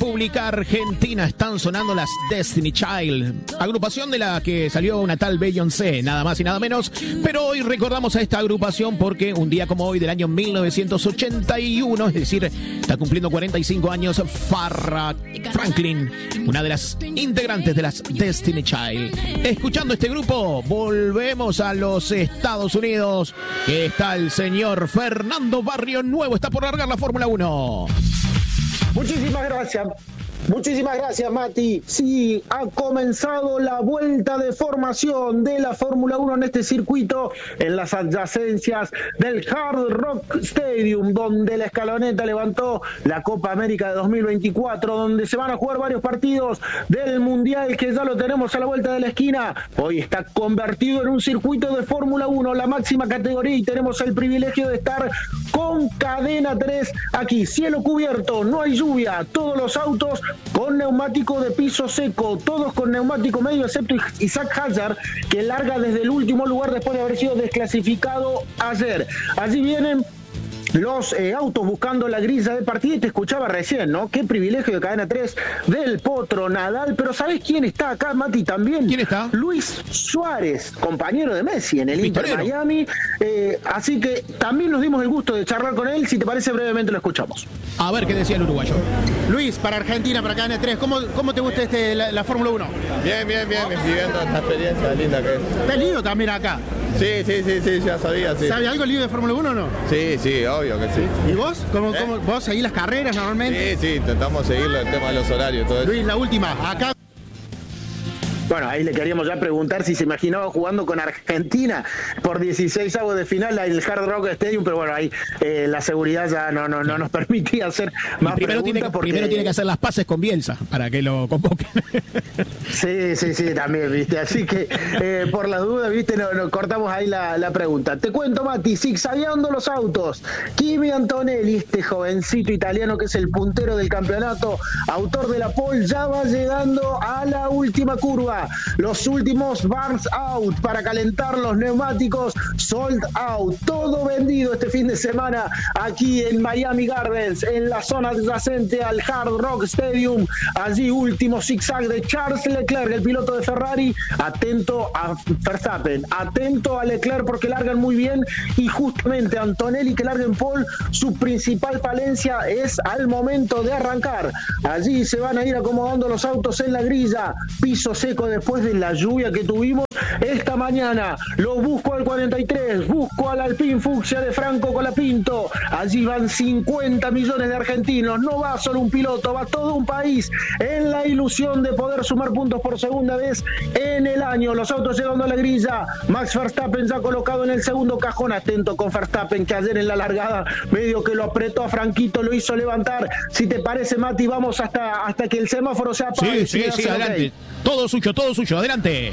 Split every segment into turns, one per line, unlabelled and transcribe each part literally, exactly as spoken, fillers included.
República Argentina están sonando las Destiny Child, agrupación de la que salió una tal Beyoncé, nada más y nada menos. Pero hoy recordamos a esta agrupación porque un día como hoy del año mil novecientos ochenta y uno, es decir, está cumpliendo cuarenta y cinco años, Farrah Franklin, una de las integrantes de las Destiny Child. Escuchando este grupo, volvemos a los Estados Unidos, que está el señor Fernando Barrio Nuevo, está por largar la Fórmula uno.
Muchísimas gracias. Muchísimas gracias, Mati. Sí, ha comenzado la vuelta de formación de la Fórmula uno en este circuito, en las adyacencias del Hard Rock Stadium, donde la escaloneta levantó la Copa América de dos mil veinticuatro, donde se van a jugar varios partidos del Mundial, que ya lo tenemos a la vuelta de la esquina. Hoy está convertido en un circuito de Fórmula uno, la máxima categoría, y tenemos el privilegio de estar con Cadena tres aquí. Cielo cubierto, no hay lluvia, todos los autos con neumático de piso seco, todos con neumático medio, excepto Isaac Hadjar, que larga desde el último lugar después de haber sido desclasificado ayer. Allí vienen los eh, autos buscando la grilla de partida, y te escuchaba recién, ¿no? Qué privilegio de Cadena tres del Potro Nadal. Pero ¿sabés quién está acá, Mati, también?
¿Quién está?
Luis Suárez, compañero de Messi en el
Pistolero.
Inter Miami. Eh, así que también nos dimos el gusto de charlar con él. Si te parece, brevemente lo escuchamos.
A ver qué decía el uruguayo.
Luis, para Argentina, para Cadena tres, ¿cómo, cómo te gusta este, la, la Fórmula uno?
Bien, bien, bien, viviendo esta experiencia linda que es.
¿Estás lío también acá?
Sí, sí, sí, sí, ya sabía, sí.
¿Sabe algo lío de Fórmula uno o no?
Sí, sí, obvio que sí.
¿Y vos? ¿Cómo,
¿Eh?
cómo, ¿Vos seguís las carreras normalmente?
Sí, sí, intentamos seguirlo, el tema de los horarios, todo eso.
Luis, la última, acá.
Bueno, ahí le queríamos ya preguntar si se imaginaba jugando con Argentina por dieciséis avos de final en el Hard Rock Stadium, pero bueno, ahí eh, la seguridad ya no, no, no nos permitía hacer más
primero
preguntas.
Tiene que,
porque...
primero tiene que hacer las paces con Bielsa para que lo convoquen.
Sí, sí, sí, también, viste. Así que eh, por las dudas, viste, nos no, cortamos ahí la, la pregunta. Te cuento, Mati, zigzagueando los autos. Kimi Antonelli, este jovencito italiano que es el puntero del campeonato, autor de la pole, ya va llegando a la última curva. Los últimos bars out para calentar los neumáticos, sold out, todo vendido este fin de semana aquí en Miami Gardens, en la zona adyacente al Hard Rock Stadium. Allí último zigzag de Charles Leclerc, el piloto de Ferrari. Atento a Verstappen, atento a Leclerc porque largan muy bien, y justamente Antonelli, que larga en pole, su principal falencia es al momento de arrancar. Allí se van a ir acomodando los autos en la grilla, piso seco después de la lluvia que tuvimos esta mañana. Lo busco al cuarenta y tres, busco al Alpine Fucsia de Franco Colapinto. Allí van cincuenta millones de argentinos, no va solo un piloto, va todo un país en la ilusión de poder sumar puntos por segunda vez en el año. Los autos llegando a la grilla, Max Verstappen ya colocado en el segundo cajón. Atento con Verstappen, que ayer en la largada medio que lo apretó a Franquito, lo hizo levantar. Si te parece, Mati, vamos hasta, hasta que el semáforo se apague.
Sí, sí, sí, adelante. Okay. Todo suyo, todo suyo, adelante.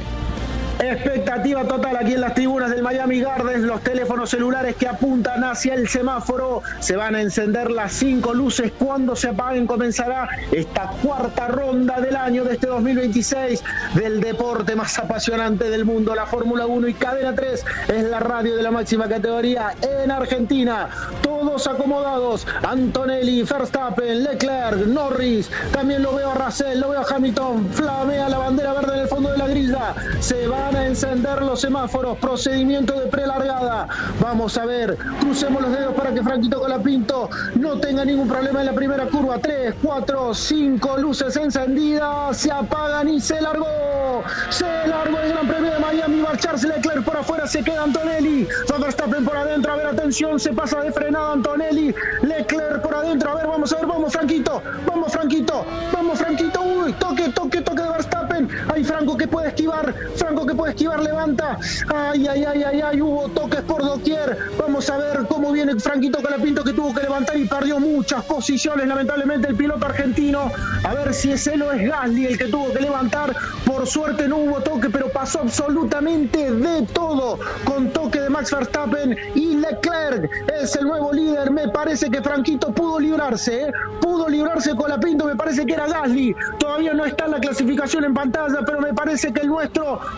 Expectativa total aquí en las tribunas del Miami Gardens. Los teléfonos celulares que apuntan hacia el semáforo. Se van a encender las cinco luces. Cuando se apaguen comenzará esta cuarta ronda del año de este dos mil veintiséis del deporte más apasionante del mundo, la Fórmula uno. Y Cadena tres es la radio de la máxima categoría en Argentina. Todos acomodados: Antonelli, Verstappen, Leclerc, Norris. También lo veo a Russell, lo veo a Hamilton. Flamea la bandera verde en el fondo de la grilla. Se van a encender los semáforos. Procedimiento de prelargada. Vamos a ver, crucemos los dedos para que Franquito Colapinto no tenga ningún problema en la primera curva. tres, cuatro, cinco luces encendidas, se apagan y se largó. Se largó el Gran Premio de Miami. Va Charles Leclerc por afuera, se queda Antonelli. Va Verstappen por adentro. A ver, atención, se pasa de frenada Antonelli. Leclerc por adentro. A ver, vamos a ver, vamos Franquito. Vamos Franquito. Vamos Franquito. Uy, toque, toque, toque de Verstappen. Ay, Franco que puede esquivar. Franco que puede esquivar, levanta. Ay, ay, ay, ay, ay, hubo toques por doquier. Vamos a ver cómo viene Franquito Colapinto, que tuvo que levantar y perdió muchas posiciones, lamentablemente, el piloto argentino. A ver si es él o es Gasly el que tuvo que levantar. Por suerte no hubo toque, pero pasó absolutamente de todo, con toque de Max Verstappen, y Leclerc es el nuevo líder. Me parece que Franquito pudo librarse, ¿eh? pudo librarse Colapinto, me parece que era Gasly. Todavía no está en la clasificación en pantalla, pero me parece que el nuestro pudo ganar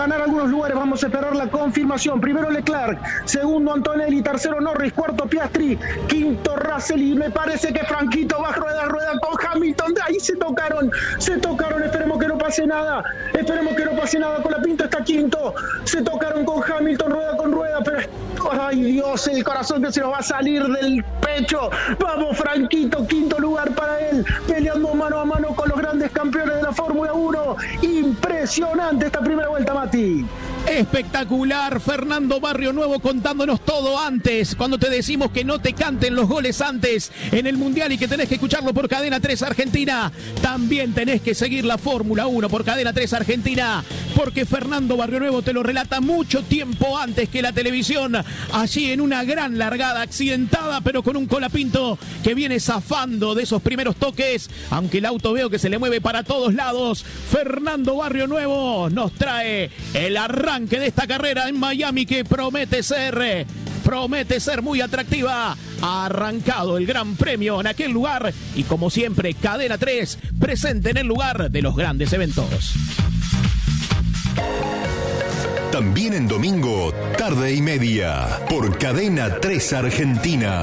ganar algunos lugares, vamos a esperar la confirmación. Primero Leclerc, segundo Antonelli, tercero Norris, cuarto Piastri, quinto Russell y me parece que Franquito va rueda a rueda con Hamilton. De ahí se tocaron, se tocaron, esperemos que no pase nada, esperemos que no pase nada. Colapinto está quinto, se tocaron con Hamilton rueda con rueda, pero ay Dios, el corazón que se nos va a salir del pecho. Vamos Franquito, quinto lugar para él, peleando mano a mano con los grandes campeones de la Fórmula uno. Impresionante esta primera vuelta, Mati.
Espectacular, Fernando Barrio Nuevo contándonos todo antes, cuando te decimos que no te canten los goles antes en el Mundial y que tenés que escucharlo por Cadena tres Argentina, también tenés que seguir la Fórmula uno por Cadena tres Argentina, porque Fernando Barrio Nuevo te lo relata mucho tiempo antes que la televisión, allí en una gran largada accidentada, pero con un Colapinto que viene zafando de esos primeros toques, aunque el auto veo que se le mueve para todos lados. Fernando Barrio Nuevo nos trae el arranque de esta carrera en Miami que promete ser, promete ser muy atractiva. Ha arrancado el Gran Premio en aquel lugar y como siempre Cadena tres presente en el lugar de los grandes eventos.
También en domingo, tarde y media, por Cadena tres Argentina.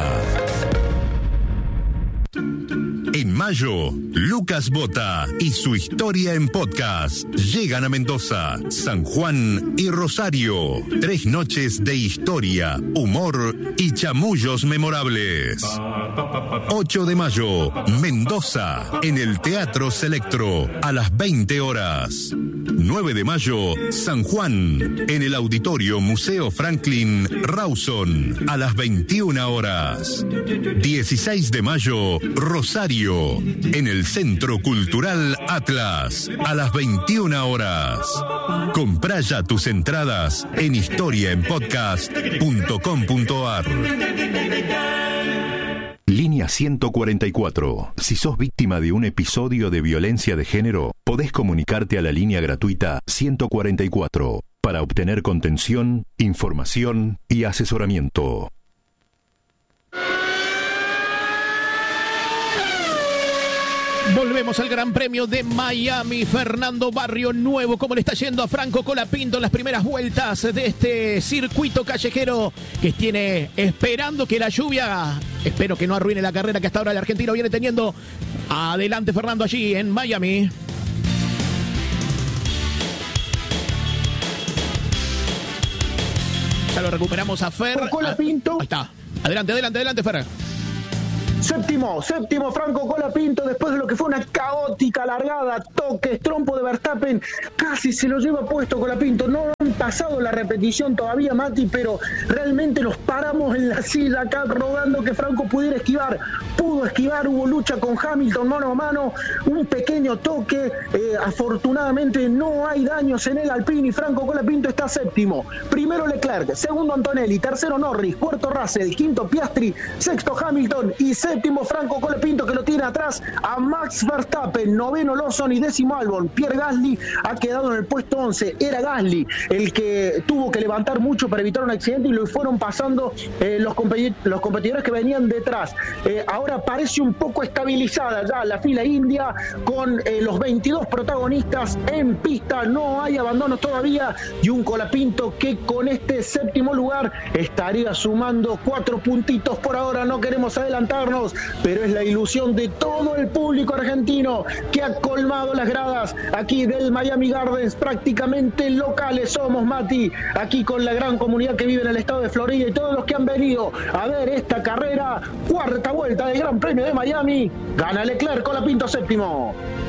En mayo, Lucas Bota y su historia en podcast llegan a Mendoza, San Juan y Rosario. Tres noches de historia, humor y chamullos memorables. ocho de mayo, Mendoza, en el Teatro Selectro, a las veinte horas. nueve de mayo, San Juan, en el Auditorio Museo Franklin Rawson, a las veintiuna horas. dieciséis de mayo, Rosario, en el Centro Cultural Atlas, a las veintiuna horas. Comprá ya tus entradas en historia en podcast punto com punto ar. Línea ciento cuarenta y cuatro. Si sos víctima de un episodio de violencia de género, podés comunicarte a la línea gratuita ciento cuarenta y cuatro para obtener contención, información y asesoramiento.
Volvemos al Gran Premio de Miami. Fernando Barrio Nuevo, ¿cómo le está yendo a Franco Colapinto en las primeras vueltas de este circuito callejero que tiene esperando que la lluvia, espero que no arruine la carrera que hasta ahora el argentino viene teniendo? Adelante Fernando allí en Miami. Ya lo recuperamos a Fer.
Colapinto.
Ahí está. Adelante, adelante, adelante Fer.
Séptimo, séptimo Franco Colapinto después de lo que fue una caótica largada, toques, trompo de Verstappen, casi se lo lleva puesto Colapinto. No han pasado la repetición todavía, Mati, pero realmente nos paramos en la silla acá rodando que Franco pudiera esquivar. Pudo esquivar, hubo lucha con Hamilton mano a mano, un pequeño toque, eh, afortunadamente no hay daños en el Alpine y Franco Colapinto está séptimo. Primero Leclerc, segundo Antonelli, tercero Norris, cuarto Russell, quinto Piastri, sexto Hamilton y séptimo Franco Colapinto que lo tiene atrás a Max Verstappen, noveno Lawson y décimo Albon. Pierre Gasly ha quedado en el puesto once. Era Gasly el que tuvo que levantar mucho para evitar un accidente y lo fueron pasando eh, los, competi- los competidores que venían detrás. Eh, ahora parece un poco estabilizada ya la fila india con eh, los veintidós protagonistas en pista. No hay abandonos todavía y un Colapinto que con este séptimo lugar estaría sumando cuatro puntitos por ahora. No queremos adelantarnos, pero es la ilusión de todo el público argentino que ha colmado las gradas aquí del Miami Gardens, prácticamente locales somos, Mati, aquí con la gran comunidad que vive en el estado de Florida y todos los que han venido a ver esta carrera, cuarta vuelta del Gran Premio de Miami, gana Leclerc, Colapinto séptimo.